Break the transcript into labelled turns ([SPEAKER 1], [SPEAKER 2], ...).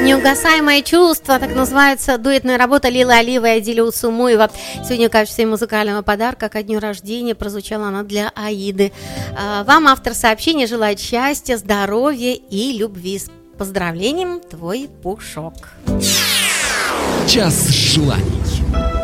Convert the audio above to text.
[SPEAKER 1] «Неугасаемое чувство», так называется дуэтная работа Лилы Алиевой и Адиля Усумуева. Сегодня в качестве музыкального подарка ко дню рождения прозвучала она для Аиды. Вам автор сообщения желает счастья, здоровья и любви. С поздравлением, твой Пушок.
[SPEAKER 2] Час желаний.